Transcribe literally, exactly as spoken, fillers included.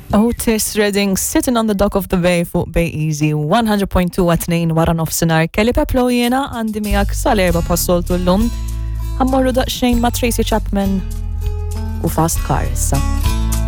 Otis Redding sitting on the dock of the bay fuq Bay Easy one hundred point two għatnejn wara nofsinhar. Kelly Peplo jiena għandi miegħek sal-erba' passoltu llum. Ħammorru daqsxejn ma' Tracy Chapman u Fast Car issa.